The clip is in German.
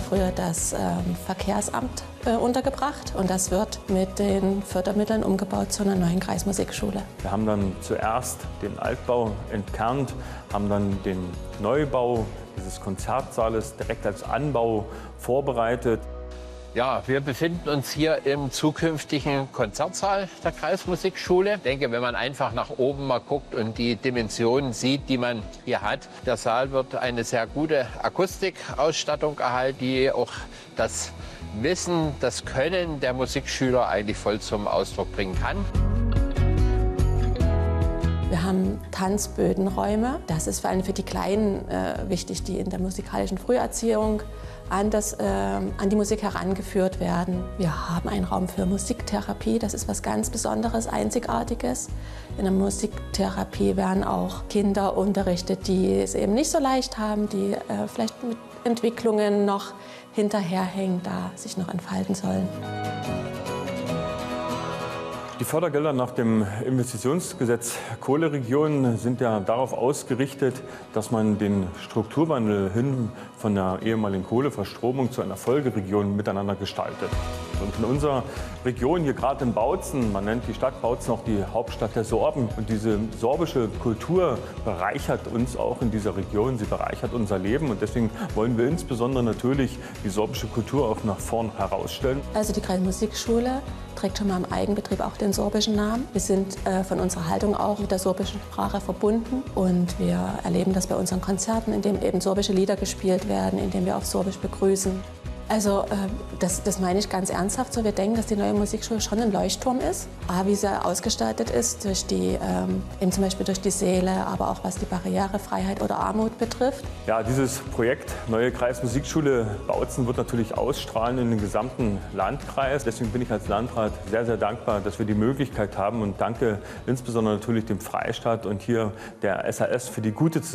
früher das Verkehrsamt untergebracht und das wird mit den Fördermitteln umgebaut zu einer neuen Kreismusikschule. Wir haben dann zuerst den Altbau entkernt, haben dann den Neubau dieses Konzertsaales direkt als Anbau vorbereitet. Ja, wir befinden uns hier im zukünftigen Konzertsaal der Kreismusikschule. Ich denke, wenn man einfach nach oben mal guckt und die Dimensionen sieht, die man hier hat, der Saal wird eine sehr gute Akustikausstattung erhalten, die auch das Wissen, das Können der Musikschüler eigentlich voll zum Ausdruck bringen kann. Wir haben Tanzbödenräume. Das ist vor allem für die Kleinen wichtig, die in der musikalischen Früherziehung an die Musik herangeführt werden. Wir haben einen Raum für Musiktherapie. Das ist was ganz Besonderes, Einzigartiges. In der Musiktherapie werden auch Kinder unterrichtet, die es eben nicht so leicht haben, die vielleicht mit Entwicklungen noch hinterherhängen, da sich noch entfalten sollen. Die Fördergelder nach dem Investitionsgesetz Kohleregion sind ja darauf ausgerichtet, dass man den Strukturwandel hin von der ehemaligen Kohleverstromung zu einer Folgeregion miteinander gestaltet. Und in unserer Region, hier gerade in Bautzen, man nennt die Stadt Bautzen auch die Hauptstadt der Sorben. Und diese sorbische Kultur bereichert uns auch in dieser Region, sie bereichert unser Leben. Und deswegen wollen wir insbesondere natürlich die sorbische Kultur auch nach vorn herausstellen. Also die Kreismusikschule trägt schon mal im Eigenbetrieb auch den sorbischen Namen. Wir sind von unserer Haltung auch mit der sorbischen Sprache verbunden. Und wir erleben das bei unseren Konzerten, in denen eben sorbische Lieder gespielt werden, in denen wir auf Sorbisch begrüßen. Also das meine ich ganz ernsthaft so. Wir denken, dass die neue Musikschule schon ein Leuchtturm ist. Wie sie ausgestattet ist, durch eben zum Beispiel durch die Säle, aber auch was die Barrierefreiheit oder Armut betrifft. Ja, dieses Projekt Neue Kreismusikschule Bautzen wird natürlich ausstrahlen in den gesamten Landkreis. Deswegen bin ich als Landrat sehr, sehr dankbar, dass wir die Möglichkeit haben und danke insbesondere natürlich dem Freistaat und hier der SAS für die gute Zusammenarbeit.